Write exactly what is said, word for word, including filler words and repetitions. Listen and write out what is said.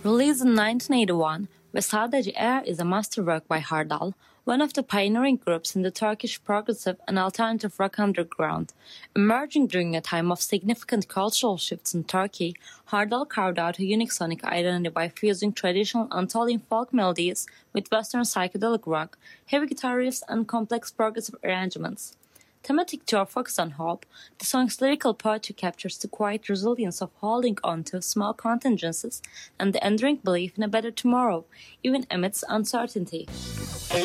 Released in nineteen eighty-one, Ve Sadece Eğer is a masterwork by Hardal, one of the pioneering groups in the Turkish progressive and alternative rock underground. Emerging during a time of significant cultural shifts in Turkey, Hardal carved out a unique sonic identity by fusing traditional Anatolian folk melodies with Western psychedelic rock, heavy guitar riffs, and complex progressive arrangements. Thematic to our focus on hope, the song's lyrical poetry captures the quiet resilience of holding on to small contingencies and the enduring belief in a better tomorrow, even amidst uncertainty.